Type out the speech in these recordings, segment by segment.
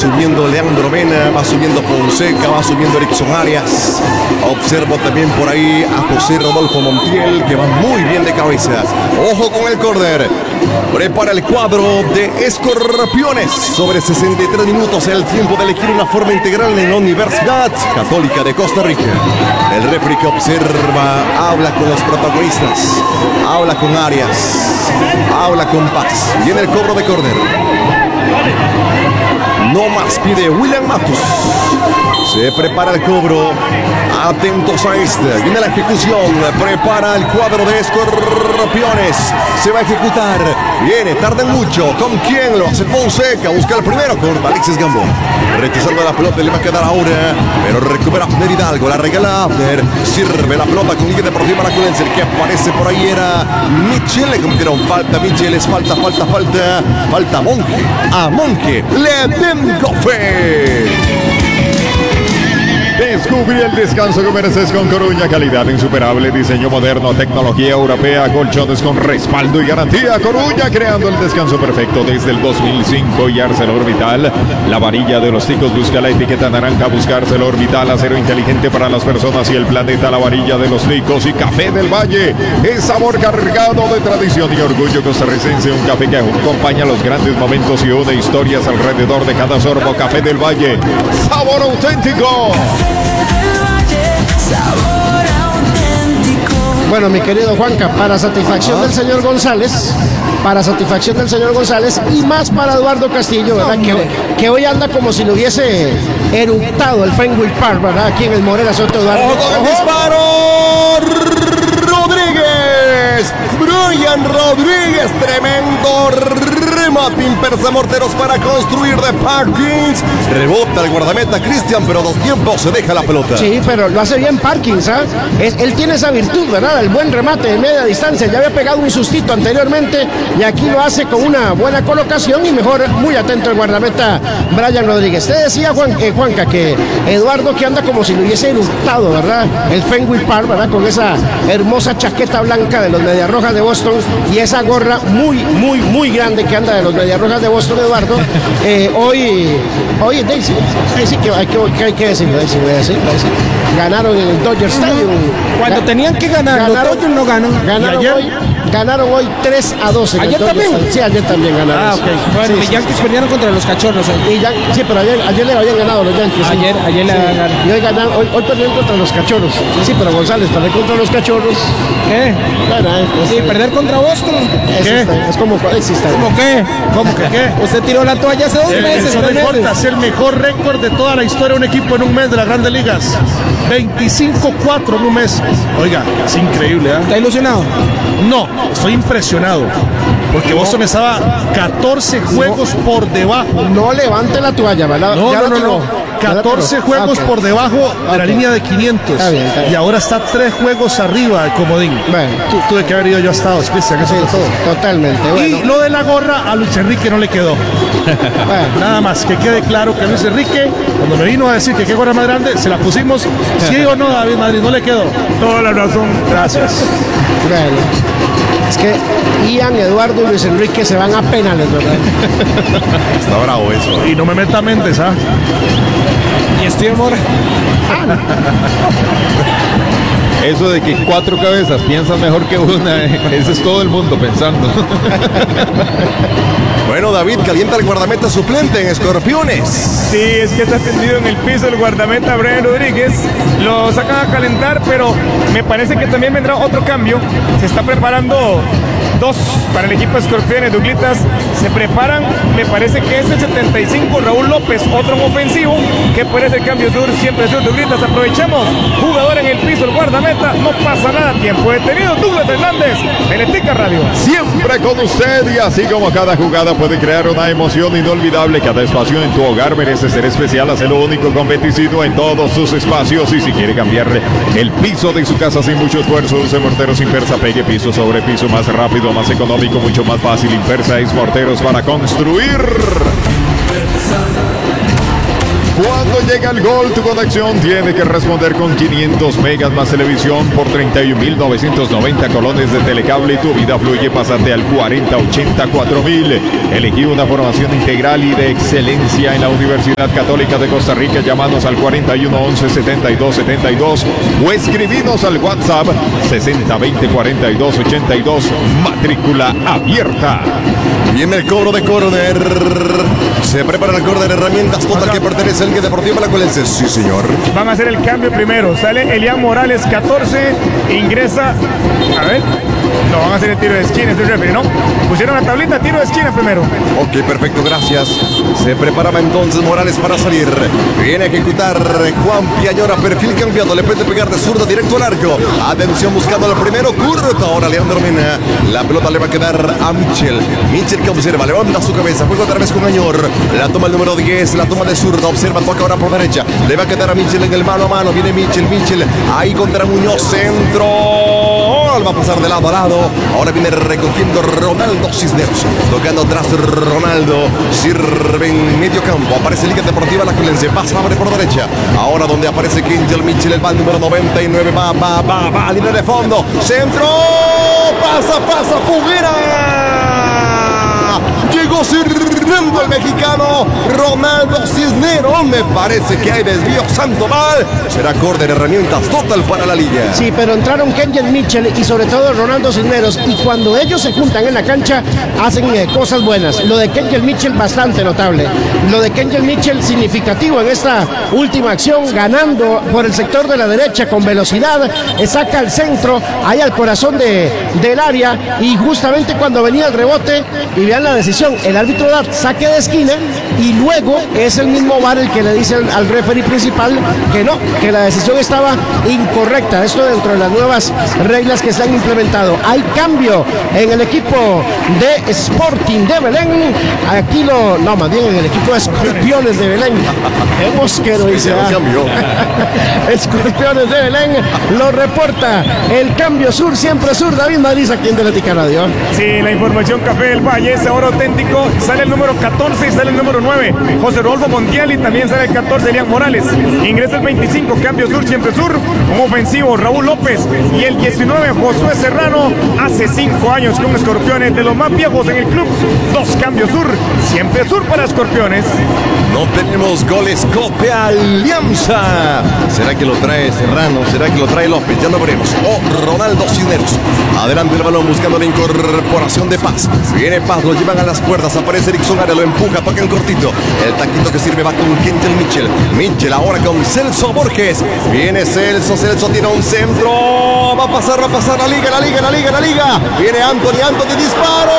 subiendo Leandro Mena, va subiendo Fonseca, va subiendo Erickson Arias. Observo también por ahí a José Rodolfo Montiel, que va muy bien de cabeza. Ojo con el córner. Prepara el cuadro de Escorpiones. Sobre 63 minutos el tiempo de elegir una forma integral en la Universidad Católica de Costa Rica. El referee que observa, habla con los protagonistas, habla con Arias, habla con Paz. Viene el cobro de córner. No más pide William Matus. Se prepara el cobro. Atentos a este. Viene la ejecución. Prepara el cuadro de Escorpiones. Se va a ejecutar. Viene, tarda mucho. ¿Con quién? Lo hace Fonseca. Busca el primero con Alexis Gamboa. Rechazando la pelota. Le va a quedar ahora. Pero recupera Abner Hidalgo. La regala Abner. Sirve la pelota con Liga Deportiva Alajuelense. El que aparece por ahí era Michel. Le cometieron falta. Michel es falta. Falta Monje. A Monje le tengo fe. Descubrí el descanso que mereces con Coruña. Calidad insuperable, diseño moderno, tecnología europea, colchones con respaldo y garantía. Coruña, creando el descanso perfecto desde el 2005. Y ArcelorMittal, la varilla de los ticos. Busca la etiqueta naranja, busca ArcelorMittal, acero inteligente para las personas y el planeta. La varilla de los ticos. Y Café del Valle, es sabor cargado de tradición y orgullo costarricense. Un café que acompaña los grandes momentos y une historias alrededor de cada sorbo. Café del Valle, sabor auténtico. Bueno, mi querido Juanca, para satisfacción del señor González, y más para Eduardo Castillo, ¿verdad? Que hoy anda como si lo hubiese eructado el Fenway Park, ¿verdad? Aquí en el Morera Soto Eduardo. ¡Ojo con el disparo! Rodríguez, Brian Rodríguez, tremendo remate, Impersa Morteros para construir de Parkins. Rebota el guardameta Cristian, pero a dos tiempos se deja la pelota. Sí, pero lo hace bien Parkins, ¿sabes? Él tiene esa virtud, ¿verdad? El buen remate de media distancia. Ya había pegado un sustito anteriormente y aquí lo hace con una buena colocación y mejor, muy atento el guardameta Brian Rodríguez. Te decía, Juanca, que Eduardo que anda como si lo hubiese eructado, ¿verdad? El Fenway Park, ¿verdad? Con esa hermosa chaqueta blanca de los Mediarrojas de Boston y esa gorra muy grande que anda de los Mediarrojas de Boston, Eduardo. Hoy Daisy que hay que decirlo, Daisy, voy a decir. Ganaron en el Dodger Stadium. Cuando tenían que ganar, los Dodgers no ganan. Ganaron hoy 3-2. ¿Ayer también? Sí, ayer también ganaron. Ok. Bueno, los Yankees perdieron contra los Cachorros hoy. Sí, pero ayer le habían ganado los Yankees. Ayer le ganaron. Y hoy perdieron contra los Cachorros. Sí, pero González, perder contra los Cachorros. ¿Qué? Bueno, sí, perder contra Boston. ¿Qué? Es como existe. ¿Cómo qué? ¿Cómo que qué? Usted tiró la toalla hace 2 meses. Eso no importa, es el mejor récord de toda la historia de un equipo en un mes de las Grandes Ligas. 25-4 en un mes. Oiga, es increíble, ¿eh? ¿Está ilusionado? No, estoy impresionado. Porque Boston estaba 14 juegos por debajo. No levante la toalla, ¿verdad? No. 14 juegos por debajo de la línea de 500. Está bien. Y ahora está 3 juegos arriba del comodín. Bueno, tuve que haber ido yo a Estados, Cristian, eso fue todo. Totalmente. Bueno. Y lo de la gorra a Luis Enrique no le quedó. Bueno. Nada más, que quede claro que Luis Enrique, cuando me vino a decir que qué gorra más grande, se la pusimos. Sí o no, David Madrid, no le quedó. Toda la razón. Gracias. Bueno. Es que Ian, Eduardo y Luis Enrique se van a penales, ¿verdad? Está bravo eso. Y no me meta Méndez, ¿ah? Y estoy en Mora. Eso de que 4 cabezas piensan mejor que una, eso es todo el mundo pensando. Bueno, David, calienta el guardameta suplente en Escorpiones. Sí, es que está tendido en el piso el guardameta Brian Rodríguez. Lo sacan a calentar, pero me parece que también vendrá otro cambio. Se está preparando 2 para el equipo Escorpiones. Douglitas se preparan, me parece que es el 75, Raúl López, otro en ofensivo, que puede ser cambio sur, siempre sur. Douglitas, aprovechemos, jugador en el piso, el guardameta, no pasa nada, tiempo detenido. Douglas Hernández, Teletica Radio. Siempre con usted, y así como cada jugada puede crear una emoción inolvidable, cada espacio en tu hogar merece ser especial. Hazlo único con Beticino en todos sus espacios. Y si quiere cambiarle el piso de su casa sin mucho esfuerzo, use Morteros Impersa. Pegue piso sobre piso más rápido, más económico, mucho más fácil. Impersa es Morteros para construir. Cuando llega el gol, tu conexión tiene que responder con 500 megas más televisión por 31.990 colones de telecable y tu vida fluye. Pásate al 4084.000. Elegí una formación integral y de excelencia en la Universidad Católica de Costa Rica. Llámanos al 4111-7272 o escribinos al WhatsApp 6020-4282. Matrícula abierta. Viene el cobro de córner. Se prepara el córner. Herramientas total que pertenece al Liga Deportiva Alajuelense. Sí, señor. Van a hacer el cambio primero. Sale Elian Morales, 14. Ingresa. A ver. No, van a hacer el tiro de esquina. Es el referee, ¿no? Pusieron la tablita, tiro de esquina primero. Ok, perfecto, gracias. Se preparaba entonces Morales para salir. Viene a ejecutar Juan Piañora, perfil cambiado. Le puede pegar de zurda directo al arco. Atención, buscando el primero. Curto. Ahora Leandro Mena. La pelota le va a quedar a Michel. Michel que observa, levanta su cabeza. Juega otra vez con Añor. La toma el número 10. La toma de zurda. Observa, toca ahora por derecha. Le va a quedar a Michel en el mano a mano. Viene Michel. Ahí contra Muñoz. Centro. Va a pasar de lado a lado. Ahora viene recogiendo Ronaldo Cisneros. Tocando atrás Ronaldo. Sirve en medio campo. Aparece Liga Deportiva Alajuelense. Pasa, abre por derecha. Ahora donde aparece Kenjel Michel. El bal número 99. Va. Línea de fondo. Centro. Pasa. Fuguera. Llegó sirviendo el mexicano Ronaldo Cisneros. Me parece que hay desvío Sandoval. Será córner, herramientas total para la liga. Sí, pero entraron Kenjel Michel y sobre todo Ronaldo Cisneros. Y cuando ellos se juntan en la cancha, hacen cosas buenas. Lo de Kenjel Michel bastante notable. Lo de Kenjel Michel significativo en esta última acción, ganando por el sector de la derecha con velocidad. Saca al centro, ahí al corazón del área. Y justamente cuando venía el rebote, y vean la decisión, el árbitro da saque de esquina y luego es el mismo VAR el que le dice al referee principal que no, que la decisión estaba incorrecta. Esto dentro de las nuevas reglas que se han implementado. Hay cambio en el equipo de Sporting de Belén. Aquí más bien en el equipo de Escorpiones de Belén. Mosquero dice. Escorpiones de Belén lo reporta el cambio sur, siempre sur. David Madrid aquí en Atlética Radio. Sí, la información Café del Valle es ahora auténtico. Sale el número 14 y sale el número 9. José Rodolfo Montiel y también sale el 14 Elian Morales. Ingresa el 25, cambio sur, siempre sur. Un ofensivo Raúl López y el 19 Josué Serrano. Hace 5 años con Escorpiones, de los más viejos en el club. 2 cambios sur, siempre sur para Escorpiones. No tenemos goles Cope Alianza. ¿Será que lo trae Serrano? ¿Será que lo trae López? Ya lo veremos. Ronaldo Cisneros. Adelante el balón buscando la incorporación de Paz. Viene Paz, lo llevan a las puertas. Aparece Erickson Área, lo empuja, toca en cortito. El taquito que sirve va con Kenjel Michel. Michel ahora con Celso Borges. Viene Celso tiene un centro. Va a pasar la liga. Viene Anthony, disparo.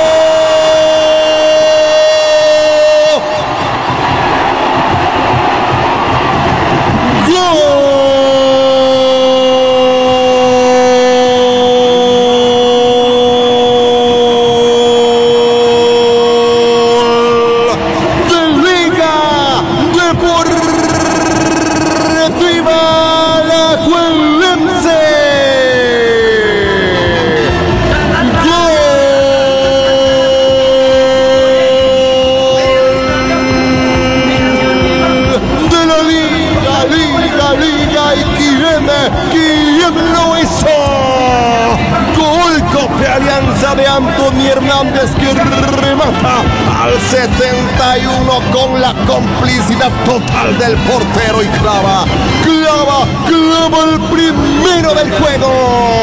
De Anthony Hernández que remata al 71 con la complicidad total del portero y clava el primero del juego.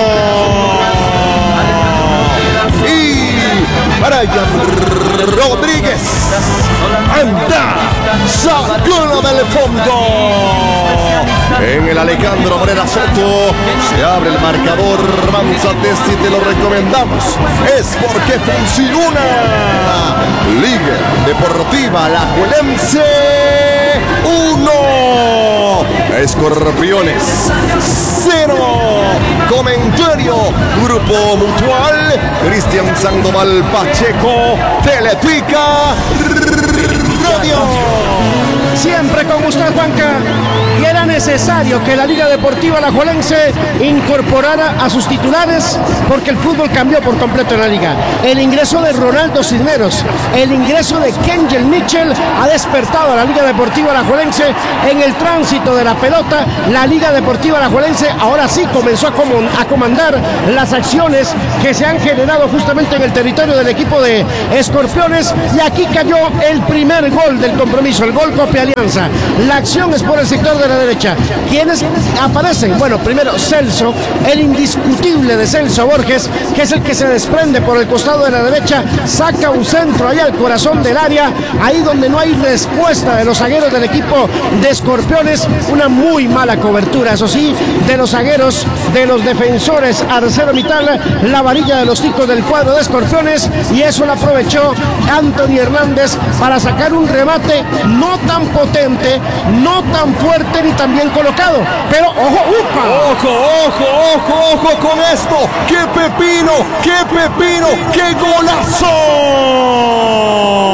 Y Brian Rodríguez anda, sacó del fondo. En el Alejandro Morera Soto se abre el marcador. Manzate, si te lo recomendamos es porque funciona. Liga Deportiva Alajuelense 1, Escorpiones 0. Comentario Grupo Mutual, Cristian Sandoval Pacheco, Teletica Radio. Siempre con usted, Juanca. Y era necesario que la Liga Deportiva Alajuelense incorporara a sus titulares porque el fútbol cambió por completo en la liga. El ingreso de Ronaldo Cisneros, el ingreso de Kenjel Mitchell ha despertado a la Liga Deportiva Alajuelense en el tránsito de la pelota. La Liga Deportiva Alajuelense ahora sí comenzó a comandar las acciones que se han generado justamente en el territorio del equipo de Escorpiones, y aquí cayó el primer gol del compromiso, el gol Copia Alianza. La acción es por el sector de la derecha. ¿Quiénes aparecen? Bueno, primero Celso, el indiscutible de Celso Borges, que es el que se desprende por el costado de la derecha, saca un centro allá al corazón del área, ahí donde no hay respuesta de los zagueros del equipo de Escorpiones. Una muy mala cobertura, eso sí, de los zagueros, de los defensores Arcero Mital, la varilla de los ticos del cuadro de Escorpiones, y eso lo aprovechó Anthony Hernández para sacar un remate no tan potente, no tan fuerte ni tan bien colocado, pero ojo, ¡upa! Ojo con esto. ¡Qué pepino! ¡Qué golazo!